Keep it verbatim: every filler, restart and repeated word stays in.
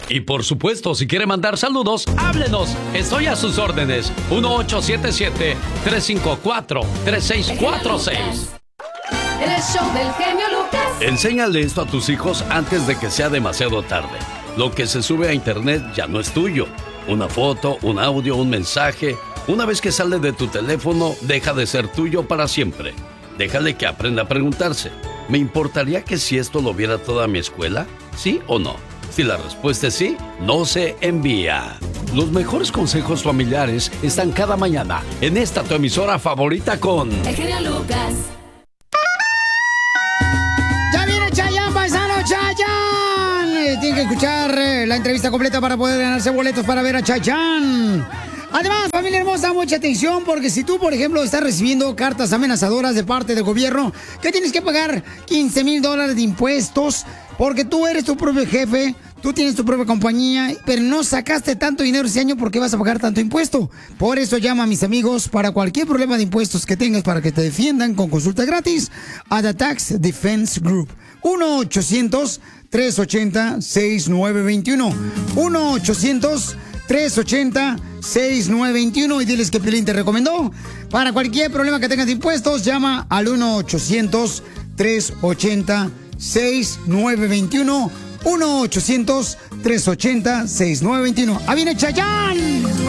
Y por supuesto, si quiere mandar saludos, háblenos. Estoy a sus órdenes. uno ocho siete siete, tres cinco cuatro, tres seis cuatro seis. El show del genio Lucas. Enséñale esto a tus hijos antes de que sea demasiado tarde. Lo que se sube a internet ya no es tuyo. Una foto, un audio, un mensaje. Una vez que sale de tu teléfono, deja de ser tuyo para siempre. Déjale que aprenda a preguntarse. ¿Me importaría que si esto lo viera toda mi escuela? ¿Sí o no? Si la respuesta es sí, no se envía. Los mejores consejos familiares están cada mañana en esta tu emisora favorita con... El genio Lucas. ¡Ya viene Chayanne, paisano, Chayanne! Tienen que escuchar eh, la entrevista completa para poder ganarse boletos para ver a Chayanne. Además, familia hermosa, mucha atención, porque si tú, por ejemplo, estás recibiendo cartas amenazadoras de parte del gobierno, que tienes que pagar quince mil dólares de impuestos, porque tú eres tu propio jefe, tú tienes tu propia compañía, pero no sacaste tanto dinero ese año, ¿por qué vas a pagar tanto impuesto? Por eso llama a mis amigos para cualquier problema de impuestos que tengas para que te defiendan con consulta gratis a The Tax Defense Group. uno ochocientos, tres ochenta, sesenta y nueve veintiuno. uno ochocientos, tres ochenta, sesenta y nueve veintiuno y diles que Piolín te recomendó. Para cualquier problema que tengas de impuestos, llama al uno ochocientos, tres ochenta, sesenta y nueve veintiuno. uno ochocientos, tres ochenta, sesenta y nueve veintiuno. ¡Ah, viene Chayanne!